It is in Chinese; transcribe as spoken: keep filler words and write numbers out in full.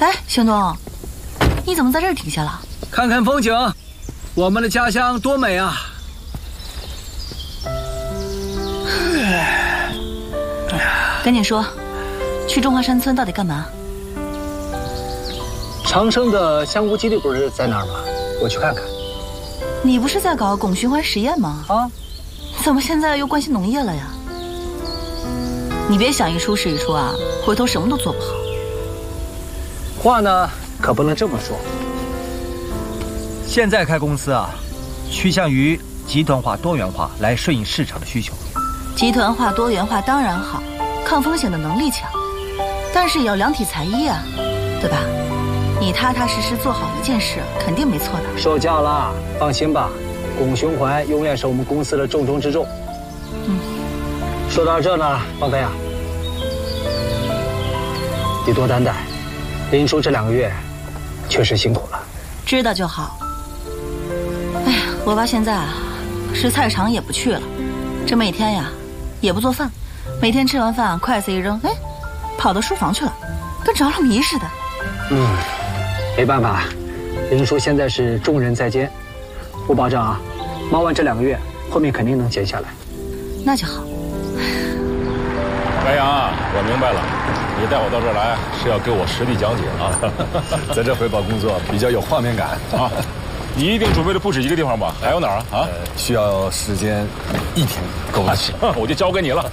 哎，邢东，你怎么在这儿停下了？ 看看风景，我们的家乡多美啊！ 赶紧说，去中华山村到底干嘛？ 长生的香菇基地不是在那儿吗？我去看看。 你不是在搞汞循环实验吗？ 啊， 怎么现在又关心农业了呀？你别想一出是一出啊，回头什么都做不好。 话呢，可不能这么说。 现在开公司啊，趋向于集团化、多元化，来顺应市场的需求。 集团化、多元化当然好，抗风险的能力强，但是也要量体裁衣啊，对吧？你踏踏实实做好一件事，肯定没错的。 受教了，放心吧，汞循环永远是我们公司的重中之重。 嗯， 说到这呢，王飞啊，你多担待，林叔这两个月确实辛苦了。 知道就好。哎呀，我爸现在啊，是菜场也不去了，这每天呀，也不做饭，每天吃完饭筷子一扔，哎，跑到书房去了，跟着了迷似的。 嗯，没办法，林叔现在是重任在肩，我保证啊，忙完这两个月，后面肯定能闲下来。 那就好。 白杨啊，我明白了，你带我到这儿来是要给我实地讲解啊， 在这汇报工作比较有画面感啊。你一定准备了不止一个地方吧？还有哪儿啊？啊， 需要时间一天够不起， 我就交给你了。